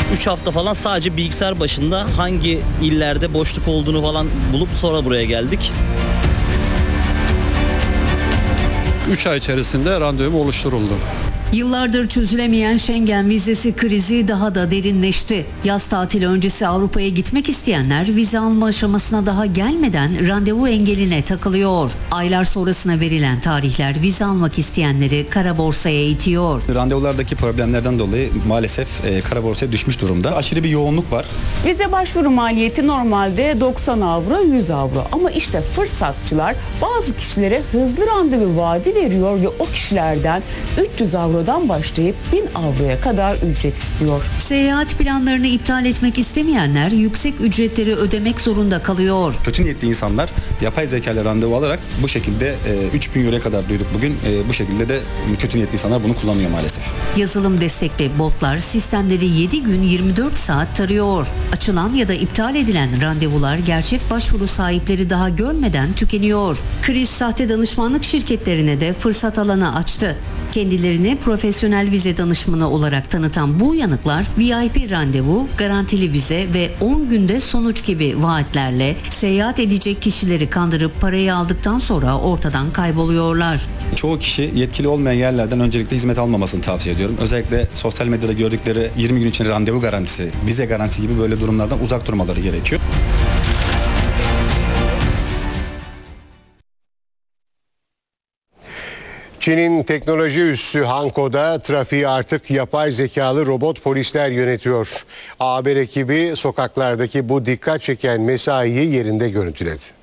3 hafta falan sadece bilgisayar başında hangi illerde boşluk olduğunu falan bulup sonra buraya geldik. 3 ay içerisinde randevum oluşturuldu. Yıllardır çözülemeyen Schengen vizesi krizi daha da derinleşti. Yaz tatili öncesi Avrupa'ya gitmek isteyenler vize alma aşamasına daha gelmeden randevu engeline takılıyor. Aylar sonrasına verilen tarihler vize almak isteyenleri kara borsaya itiyor. Randevulardaki problemlerden dolayı maalesef kara borsaya düşmüş durumda. Aşırı bir yoğunluk var. Vize başvuru maliyeti normalde 90 avro, 100 avro. Ama işte fırsatçılar bazı kişilere hızlı randevu vaadi veriyor ve o kişilerden 300 avrodan başlayıp 1000 avroya kadar ücret istiyor. Seyahat planlarını iptal etmek istemeyenler yüksek ücretleri ödemek zorunda kalıyor. Kötü niyetli insanlar yapay zeka ile randevu alarak bu şekilde 3000 euroya kadar duyduk bugün. Bu şekilde de kötü niyetli insanlar bunu kullanıyor maalesef. Yazılım destekli botlar sistemleri 7 gün 24 saat tarıyor. Açılan ya da iptal edilen randevular gerçek başvuru sahipleri daha görmeden tükeniyor. Kriz sahte danışmanlık şirketlerine de fırsat alanı açtı. Kendilerini profesyonel vize danışmanı olarak tanıtan bu uyanıklar VIP randevu, garantili vize ve 10 günde sonuç gibi vaatlerle seyahat edecek kişileri kandırıp parayı aldıktan sonra ortadan kayboluyorlar. Çoğu kişi yetkili olmayan yerlerden öncelikle hizmet almamasını tavsiye ediyorum. Özellikle sosyal medyada gördükleri 20 gün içinde randevu garantisi, vize garantisi gibi böyle durumlardan uzak durmaları gerekiyor. Çin'in teknoloji üssü Hanko'da trafiği artık yapay zekalı robot polisler yönetiyor. A Haber ekibi sokaklardaki bu dikkat çeken mesaiyi yerinde görüntüledi.